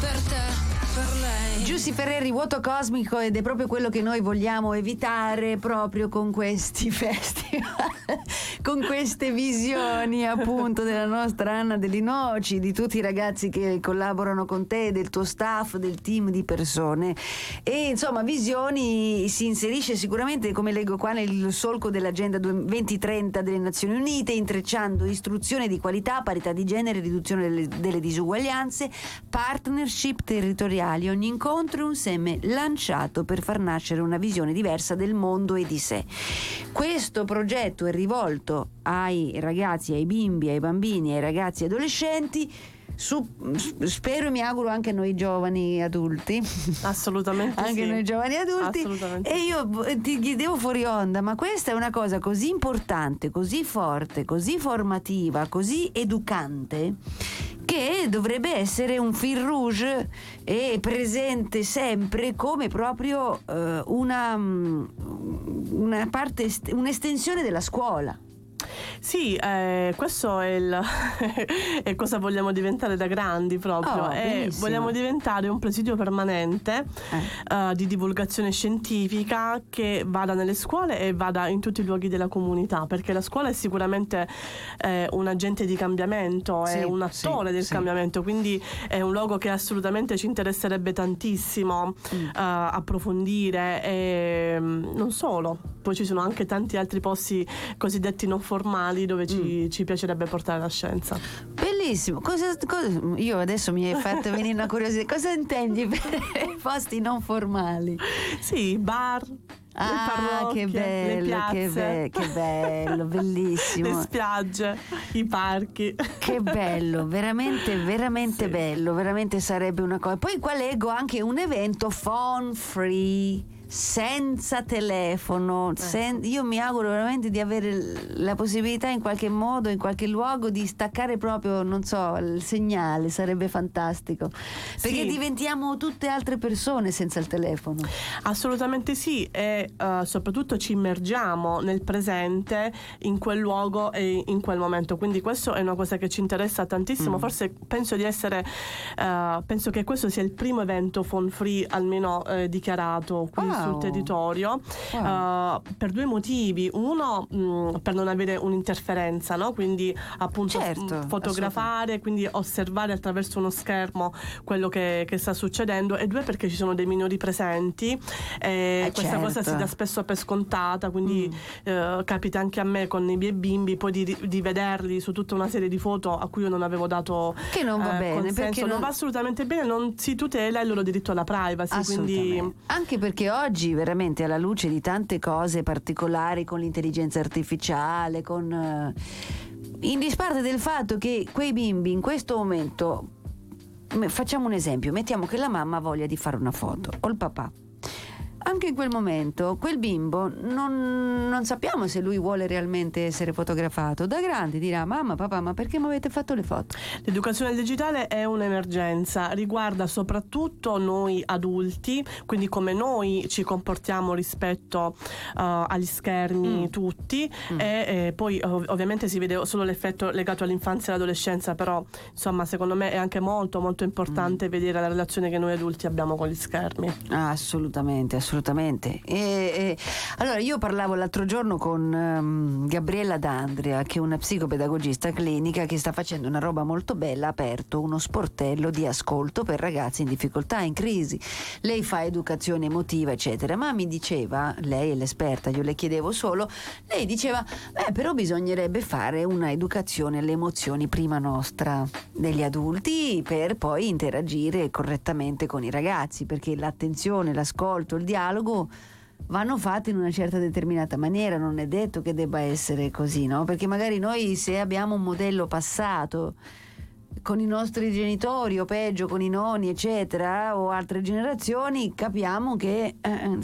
per te, per lei. Giussi Ferreri, vuoto cosmico, ed è proprio quello che noi vogliamo evitare proprio con questi festival, con queste visioni appunto della nostra Anna Dell'Inoci, di tutti i ragazzi che collaborano con te, del tuo staff, del team di persone. E insomma, visioni si inserisce sicuramente, come leggo qua, nel solco dell'agenda 2030 delle Nazioni Unite, intrecciando istruzione di qualità, parità di genere, riduzione delle disuguaglianze, partnership territoriali. Ogni incontro è un seme lanciato per far nascere una visione diversa del mondo e di sé. Questo progetto è rivolto ai ragazzi, ai bimbi, ai bambini, ai ragazzi e adolescenti. Spero e mi auguro anche a noi giovani adulti. Assolutamente anche sì. Noi giovani adulti. Assolutamente. E io ti chiedevo fuori onda, ma questa è una cosa così importante, così forte, così formativa, così educante, che dovrebbe essere un fil rouge e presente sempre come proprio una parte, un'estensione della scuola. Sì, questo è è cosa vogliamo diventare da grandi proprio. Vogliamo diventare un presidio permanente di divulgazione scientifica che vada nelle scuole e vada in tutti i luoghi della comunità, perché la scuola è sicuramente un agente di cambiamento, è un attore del cambiamento, quindi è un luogo che assolutamente ci interesserebbe tantissimo approfondire, e non solo, poi ci sono anche tanti altri posti cosiddetti non formali dove ci piacerebbe portare la scienza. Bellissimo. Io adesso mi hai fatto venire una curiosità. Cosa intendi per posti non formali? Sì, bar, le parrocchie, che bello, le piazze, che bello, bellissimo. le spiagge, i parchi. Che bello, veramente bello, veramente sarebbe una cosa. Poi qua leggo anche un evento phone free, senza telefono. Io mi auguro veramente di avere la possibilità in qualche modo, in qualche luogo, di staccare proprio, non so, il segnale. Sarebbe fantastico, perché diventiamo tutte altre persone senza il telefono. Assolutamente sì, e soprattutto ci immergiamo nel presente, in quel luogo e in quel momento, quindi questo è una cosa che ci interessa tantissimo. Forse penso che questo sia il primo evento phone free almeno dichiarato qui sul territorio, per due motivi. Uno, per non avere un'interferenza, no? Quindi appunto fotografare, quindi osservare attraverso uno schermo quello che sta succedendo, e due, perché ci sono dei minori presenti e questa cosa si dà spesso per scontata, quindi capita anche a me con i miei bimbi poi di vederli su tutta una serie di foto a cui io non avevo dato che non va bene, consenso. perché non va assolutamente bene, non si tutela il loro diritto alla privacy, quindi anche perché oggi veramente, alla luce di tante cose particolari con l'intelligenza artificiale, in disparte del fatto che quei bimbi in questo momento, facciamo un esempio, mettiamo che la mamma ha voglia di fare una foto o il papà, anche in quel momento quel bimbo non sappiamo se lui vuole realmente essere fotografato. Da grandi dirà: mamma, papà, ma perché mi avete fatto le foto? L'educazione digitale è un'emergenza, riguarda soprattutto noi adulti, quindi come noi ci comportiamo rispetto agli schermi tutti, e poi ovviamente si vede solo l'effetto legato all'infanzia e all'adolescenza, però insomma secondo me è anche molto molto importante vedere la relazione che noi adulti abbiamo con gli schermi. Assolutamente. Allora, io parlavo l'altro giorno con Gabriella D'Andrea, che è una psicopedagogista clinica che sta facendo una roba molto bella, ha aperto uno sportello di ascolto per ragazzi in difficoltà, in crisi. Lei fa educazione emotiva eccetera, ma mi diceva, lei è l'esperta, io le chiedevo solo, lei diceva però bisognerebbe fare una educazione alle emozioni prima nostra, degli adulti, per poi interagire correttamente con i ragazzi, perché l'attenzione, l'ascolto, il dialogo vanno fatti in una certa determinata maniera, non è detto che debba essere così, no? Perché magari noi, se abbiamo un modello passato con i nostri genitori o peggio con i nonni eccetera, o altre generazioni, capiamo che